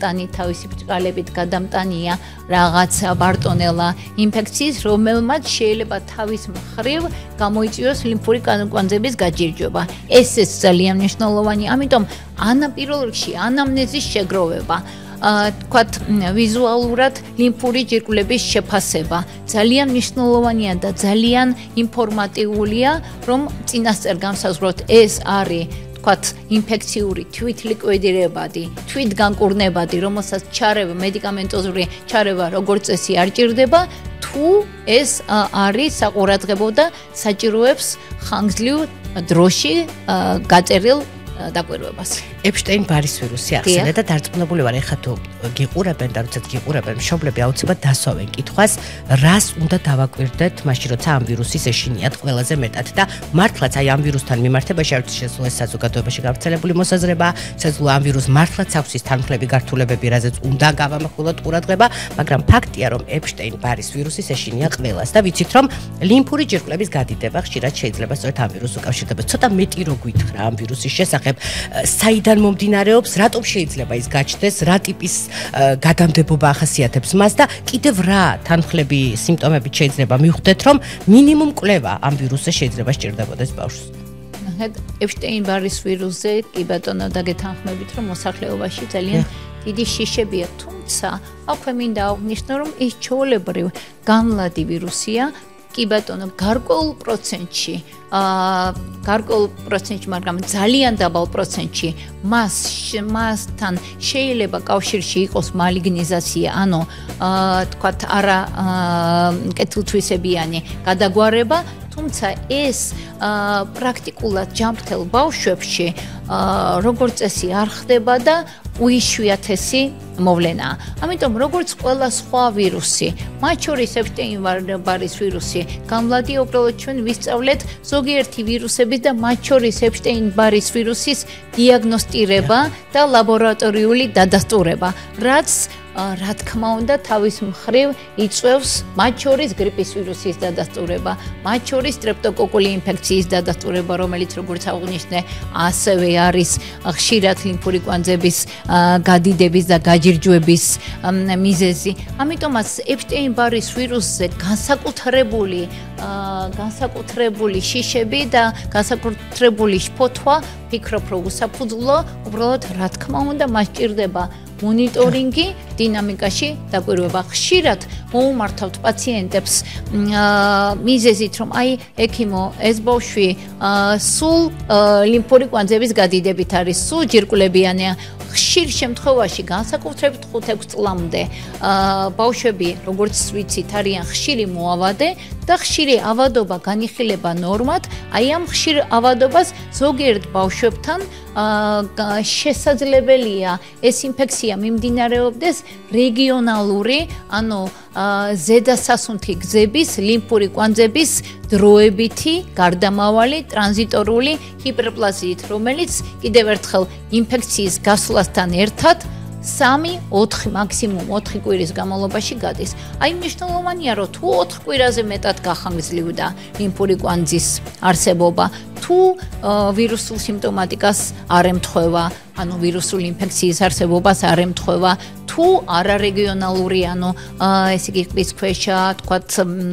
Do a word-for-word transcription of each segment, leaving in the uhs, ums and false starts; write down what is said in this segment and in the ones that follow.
გადამტანი თავისი ბრჭყალებით გადამტანია რაღაც ბარტონელა ინფექციის, რომელმაც შეიძლება თავის მხრივ გამოიწვიოს ლიმფური კვანძების გაჯირჯვება. ეს ძალიან მნიშვნელოვანია, ამიტომ ანაპირულ რიგში ანამნეზის შეგროვება, თქვათ ვიზუალურად ლიმფური ჯირკვლების შეფასება ძალიან მნიშვნელოვანია და ძალიან ინფორმატიულია, რომ წინასწარ განსაზღვროთ ეს არის თქვათ ინფექციური თვითლიკვიდირებადი, თვითგანკურნებადი, რომელსაც ჩარევა მედიკამენტოზური ჩარევა როგორც წესი არ ჭირდება, თუ ეს არის საყურადღებო და საჭიროებს ხანგრძლივ დროში გაწერილ დაკვირვებას. ეპშტეინ-ბარის ვირუსი ახსენე და დარწმუნებული ვარ, ეხლა თუ გიყურებენ და როდესაც გიყურებენ მშობლები აუცილებლად დასვავენ კითხვას, რას უნდა დავაკვირდეთ, მაშინ როცა ამ ვირუსის ეშინიათ ყველაზე მეტად და მართლაც აი ამ ვირუსთან მიმართებაში არც შესაძლოა საზოგადოებაში გავრცელებული მოსაზრება, შესაძლოა ამ ვირუს მართლაც აქვს ის თანმხლები გართულებები, რაზეც უნდა გავამახვილოთ ყურადღება, მაგრამ ფაქტია, რომ ეპშტეინ-ბარის ვირუსის ეშინია ყველას და ვიცით, რომ ლიმფური ჯირკვლების გადიდება ხშირად შეიძლება სწორედ ამ ვირუსს უკავშირდება. ცოტა მეტი რო გითხრა ამ ვირუსის შესახებ, საიდან მომდინარეობს, რატომ შეიძლება ის გაჩნდეს, რა ტიპის გადამდებობა ახასიათებს მას და კიდევ რა თანხლები, სიმპტომებით შეიძლება მივხვდეთ, რომ მინიმუმ კვლევა ამ ვირუსზე შეიძლება სჭირდებოდეს ბავშვს. ეპშტეინ-ბარის ვირუსზე კი ბატონო დაგეთანხმებით, რომ მოსახლეობაში ძალიან დიდი შიშებია, თუმცა აქვე მინდა აღვნიშნო, რომ ეს ჩვეულებრივ გამლადი ვირუსია, კი ბატონო გარკვეულ პროცენტში აა გარკვეულ პროცენტში, მაგრამ ძალიან დაბალ პროცენტში მას მასთან შეიძლება კავშირში იყოს მალიგნიზაცია, ანუ აა თქვათ არა კეთილთვისებიანი გადაგვარება, თუმცა ეს პრაქტიკულად ჯანმრთელ ბავშვებში როგორც წესი არ ხდება და უიშვიათესი მოვლენაა. ამიტომ როგორც ყველა სხვა ვირუსი, მათ შორის ეპშტეინ-ბარის ვირუსი, გამლადია უბრალოდ ჩვენ ვისწავლეთ ზოგიერთი ვირუსების და მათ შორის ეპშტეინ-ბარის ვირუსის დიაგნოსტირება და ლაბორატორიული დადასტურება, რაც რა თქმა უნდა თავის მხრივ იწვევს მათ შორის გრიპის ვირუსის დადასტურება, მათ შორის სტრეპტოკოკული ინფექციის დადასტურება, რომელიც როგორც აღვნიშნე, ასევე არის ხშირად ლიმფური კვანძების გადიდების და გაჯირჯვების მიზეზი. ამიტომაც ეპშტეინ-ბარის ვირუსზე განსაკუთრებული განსაკუთრებული შიშები და განსაკუთრებული შფოთვა ფიქრობ, რომ უსაფუძვლო, უბრალოდ რა თქმა უნდა მას ჭირდება მონიტორინგი, დინამიკაში დაკვირვება. ხშირად მოუმართავთ პაციენტებს მიზეზით, რომ აი ექიმო, ეს ბავშვი სულ ლიმფური კვანძების გადიდებით არის, სულ ჯირკვლებიანია. ხშირ შემთხვევაში განსაკუთრებით ხუთ-ექვს წლამდე ბავშვები, როგორც ვიცით, არიან ხშირი მოავადე და ხშირი ავადობა განიხილება ნორმად, აი ამ ხშირ ავადობას ზოგიერთ ბავშვებთან შესაძლებელია ეს ინფექცია მიმდინარეობდეს რეგიონალური, ანუ ზედასასუნთქი გზების ლიმფური კვანძების დროებითი გარდამავალი ტრანზიტორული ჰიპერპლაზიით, რომელიც კიდევ ერთხელ ინფექციის გასვლასთან ერთად სამი ოთხი მაქსიმუმ ოთხი კვირის განმავლობაში გადის. აი მნიშვნელოვანია, რომ თუ ოთხ კვირაზე მეტად გახანგრძლივდა ლიმფური კვანძის არსებობა, თუ ვირუსულ სიმპტომატიკას არ ემთხვევა, ანუ ვირუსული ინფექციის არსებობას არ ემთხვევა, თუ არარეგიონალური, ანუ ესე იგი ყრისქვეშა, თქვათ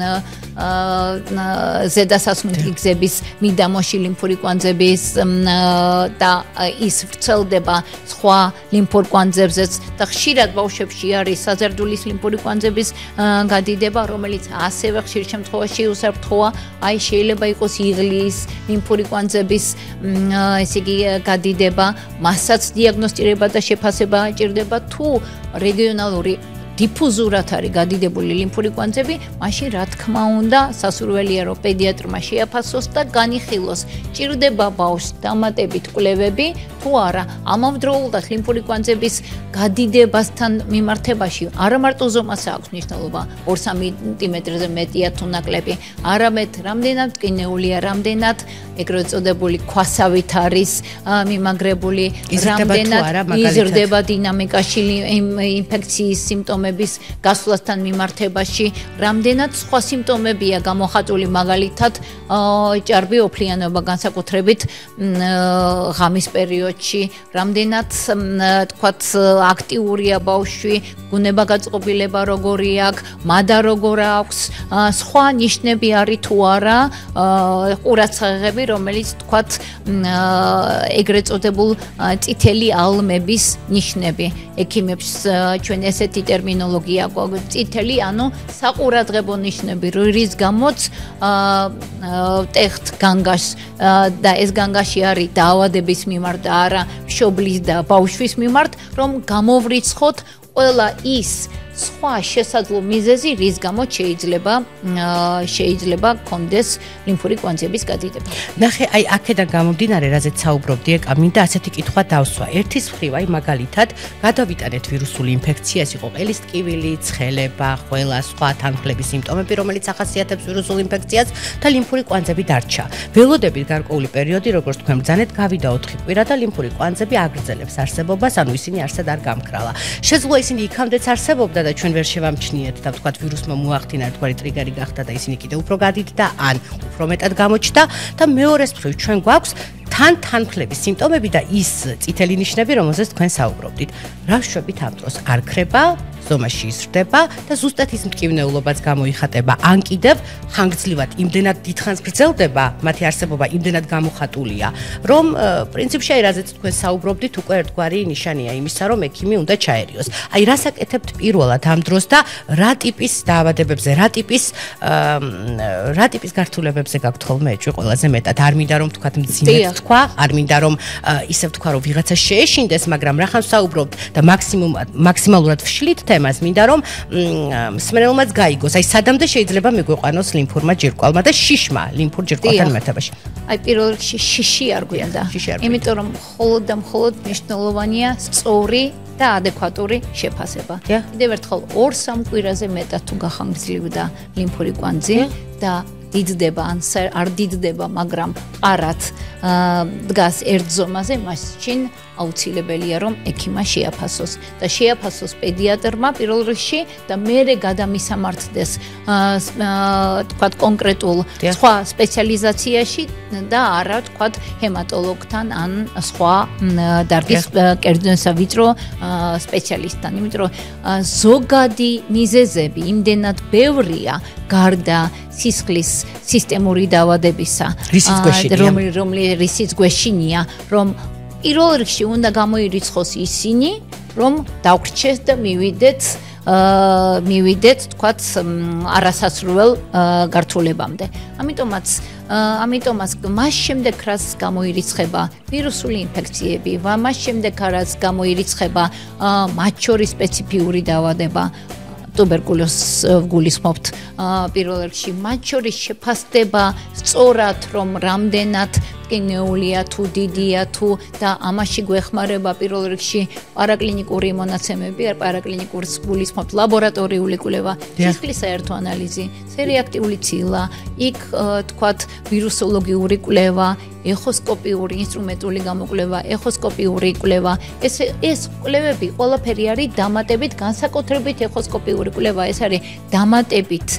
ზედასასუნთქი გზების მიდამოში ლიმფური კვანძების და ის ვრცელდება სხვა ლიმფურ კვანძებზეც და ხშირად ბავშვებში არის საზარდულის ლიმფური კვანძების გადიდება, რომელიც ასევე ხშირ შემთხვევაში უსაფრთხოა, აი შეიძლება იყოს იღლის ლიმფური კვანძების ესე იგი გადიდება, მასაც დიაგნოსტირება და შეფასება ჭირდება, თუ რეგიონალური დიფუზურად არის გადიდებული ლიმფური კვანძები, მაშინ რა თქმა უნდა სასურველია, რომ პედიატრმა შეაფასოს და განიხილოს, ჭირდება ბავშვს დამატებით კვლევები, თუ არა. ამავდროულად ლიმფური კვანძების გადიდებასთან მიმართებაში არა მარტო ზომას აქვს მნიშვნელობა, ორ სანტიმეტრზე მეტია თუ ნაკლები, არამედ რამდენად ტკინეულია, რამდენად ეგრეთ წოდებული ქვასავით არის მიმაგრებული, რამდენად იზრდება დინამიკაში ინფექციის სიმპტომები სიმპტომების გასვლასთან მიმართებაში, რამდენად სხვა სიმპტომებია გამოხატული, მაგალითად, ჭარბი ოფლიანობა განსაკუთრებით ღამის პერიოდში, რამდენად თქვათ აქტიურია ბავშვი, გუნება გაწყობილება როგორი აქვს, მადა როგორ აქვს, სხვა ნიშნები არის თუ არა, ყურადღებები, რომელიც თქვათ ეგრეთ წოდებულ წითელი ალმების ნიშნები. ექიმებს ჩვენ ესეთი ტერმინოლოგია გვაქვს, წითელი, ანუ საყურადღებო ნიშნები, რის გამოც ტეხტ განგაშს და ეს განგაში არის დაავადების მიმართ და არა მშობლის და ბავშვის მიმართ, რომ გამოვრიცხოთ ყველა ის სხვა შესაძლო მიზეზი, რის გამოც შეიძლება შეიძლება კონდეს ლიმფური კვანძების გადიდება. ნახე, აი აქედან გამომდინარე, რაზეც საუბრობდი, ეკა, მინდა ასეთი კითხვა დავსვა. ერთის მხრივ, აი მაგალითად, გადავიტანეთ ვირუსული ინფექცია, ეს იყო ყელის ტკივილი, ცხელება, ხველა, სხვა თანხლების სიმპტომები, რომელიც ახასიათებს ვირუსულ ინფექციას და ლიმფური კვანძები დარჩა. ველოდებით გარკვეული პერიოდი, როგორც თქვენ ბრძანეთ, გავიდა ოთხი კვირა და ლიმფური კვანძები აგრძელებს არსებობას, ანუ ისინი არსად არ გამკრალა. შეძლო ისინი იქამდეც არსებობდა და ჩვენ ვერ შევამჩნიეთ და ვთქვათ ვირუსმა მოახდინა თქვარი ტრიგერი გახდა და ისინი კიდევ უფრო გადიდდა ან უფრო მეტად გამოჩნდა და მეორეს მხრივ ჩვენ გვაქვს თან თანხლების სიმპტომები და ის წითელი ნიშნები, რომელზეც თქვენ საუბრობდით. რა ვშვებით ამ დროს არ ქრება, ზომაში იზრდება და ზუსტად ის მტკივნეულობაც გამოიხატება, ან კიდევ ხანგრძლივად იმდენად დიდხანს გრძელდება, მათი არსებობა იმდენად გამოხატულია, რომ პრინციპში აი რაზეც თქვენ საუბრობდით, უკვე ერთგვარი ნიშანია იმისა, რომ ექიმი უნდა ჩაერიოს. აი რას აკეთებთ პირველად ამ დროს და რა ტიპის დაავადებებზე, რა ტიპის რა ტიპის გართულებებზე გაქვთ ხოლმე ეჭვი ყველაზე მეტად? არ მინდა რომ თქვათ მძიმედ თქვა, არ მინდა რომ ისე ვთქვა, რომ ვიღაცა შეეშინდეს, მაგრამ რახან საუბრობთ და მაქსიმუმ მაქსიმალურად ვშლით თემას, მინდა რომ მსმენელმაც გაიგოს. აი სადამდე შეიძლება მიგვეყვანოს ლიმფურმა ჯირკვალმა და შიშმა ლიმფურ ჯირკვალთან მიმართებაში. აი პირველ რიგში შიში არ გვინდა. იმიტომ რომ მხოლოდ და მხოლოდ მნიშვნელოვანია სწორი და ადეკვატური შეფასება. კიდევ ერთხელ ორ სამ კვირაზე მეტად თუ გახანგრძლივდა ლიმფური კვანძი და დიდდება ან არ დიდდება, მაგრამ ყარად დგას ერთ ზომაზე, მაშინ აუცილებელია რომ ექიმმა შეაფასოს და შეაფასოს პედიატრმა პირველ რიგში და მერე გადამისამართდეს თქვათ კონკრეტულ სხვა სპეციალიზაციაში და არა თქვათ ჰემატოლოგთან ან სხვა დარგის კერძოსავიწრო სპეციალისტთან, იმიტომ რომ ზოგადი მიზეზები იმდენად ბევრია გარდა სისხლის სისტემური დაავადებისა, რომლის გვეშინია, რომ პირველ რიგში უნდა გამოირიცხოს ისინი, რომ დავრჩეს და მივიდეთ მივიდეთ თქვათ არასასრულ გართულებამდე. ამიტომაც ამიტომაც მას შემდეგ რაც გამოირიცხება ვირუსული ინფექციები, მას შემდეგ რაც გამოირიცხება მათ შორის სპეციფიური დაავადება, ტუბერკულოზს ვგულისხმობთ პირველ რიგში, მათ შორის შეფასდება სწორად, რომ რამდენად მტკივნეულია თუ დიდია თუ და ამაში გვეხმარება პირველ რიგში პარაკლინიკური მონაცემები, პარაკლინიკურ გულისხმობთ ლაბორატორიული კვლევა, სისხლის საერთო ანალიზი, სერიაქტიული ცილა, იქ თქვათ ვირუსოლოგიური კვლევა, ეხოსკოპიური ინსტრუმენტული გამოკვლევა, ეხოსკოპიური კვლევა. ეს ეს კვლევები ყველაფერი არის დამატებით, განსაკუთრებით ეხოსკოპიური კვლევა, ეს არის დამატებით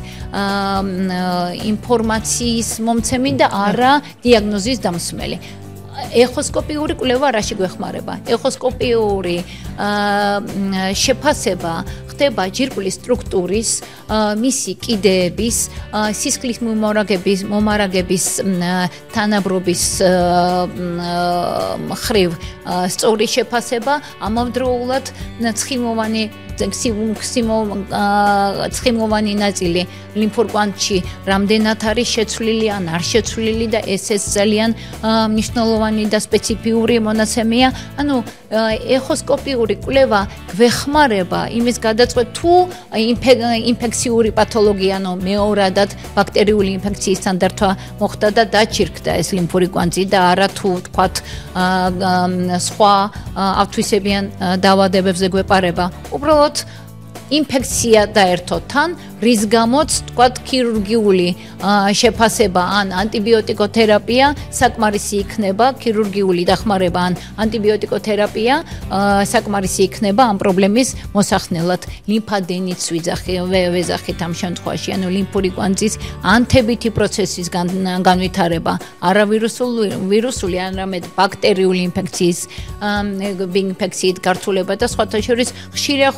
ინფორმაციის მომცემი და არა დიაგნოზის დამსმელი. ეხოსკოპიური კვლევა რაში გვეხმარება? ეხოსკოპიური შეფასება ხდება ჯირკვლის სტრუქტურის, მისი კიდეების, სისხლის მომარაგების, მომარაგების თანაბრობის მხრივ სწორი შეფასება, ამავდროულად ცხიმოვანი ცხიმოვანი ნაწილი ლიმფურ კვანძში რამდენად არის შეცვლილი ან არ შეცვლილი და ეს ძალიან მნიშვნელოვანი და სპეციფიური მონაცემია. ანუ ეხოსკოპიური კვლევა გვეხმარება იმის გადაწყვეტ თუ ინფექციური პათოლოგია, ანუ მეორადად ბაქტერიული ინფექციის სტანდარტვა მოხდა და დაჩირქდა ეს ლიმფური კვანძი და არა თუ თქვათ სხვა ავთვისებიან დაავადებებზე გვეპარება. უბრალოდ ინფექცია დაერთო თან, რის გამოც თქვათ ქირურგიული შეფასება ან ანტიბიოტიკოთერაპია საკმარისი იქნება, ქირურგიული დახმარება ან ანტიბიოტიკოთერაპია საკმარისი იქნება ამ პრობლემის მოსახსნელად. ლიმფადენიც ვეძახით ამ შემთხვევაში, ანუ ლიმფური კვანძის ანთებითი პროცესის განვითარება, არავირუსული ვირუსული, არამედ ბაქტერიული ინფექციის ინფექციით გართულება და სხვათა შორის ხშირია